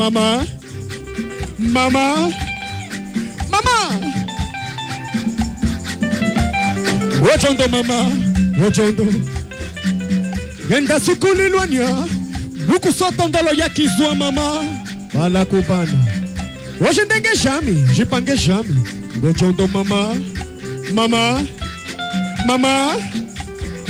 Mama, mama, mama. Wajondo mama, wajondo. Yenda sikuli luanya, buku sotondolo ya kizua mama. Bala kubana. Wajendenge jami, jipange jami. Wajondo mama, mama, mama.